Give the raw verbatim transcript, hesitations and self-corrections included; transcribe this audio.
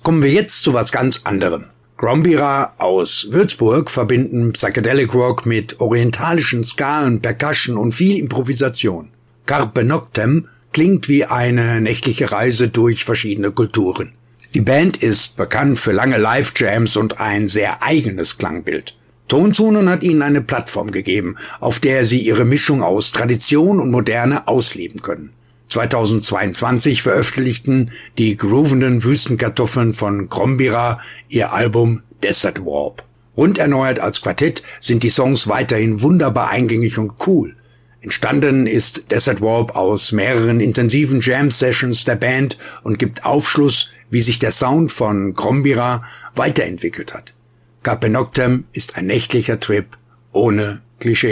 Kommen wir jetzt zu was ganz anderem. Grombira aus Würzburg verbinden Psychedelic Rock mit orientalischen Skalen, Percussion und viel Improvisation. Carpe Noctem klingt wie eine nächtliche Reise durch verschiedene Kulturen. Die Band ist bekannt für lange Live-Jams und ein sehr eigenes Klangbild. Tonsunen hat ihnen eine Plattform gegeben, auf der sie ihre Mischung aus Tradition und Moderne ausleben können. zweitausendzweiundzwanzig veröffentlichten die groovenden Wüstenkartoffeln von Grombira ihr Album Desert Warp. Rund erneuert als Quartett sind die Songs weiterhin wunderbar eingängig und cool. Entstanden ist Desert Warp aus mehreren intensiven Jam-Sessions der Band und gibt Aufschluss, wie sich der Sound von Grombira weiterentwickelt hat. Carpe Noctem ist ein nächtlicher Trip ohne Klischee.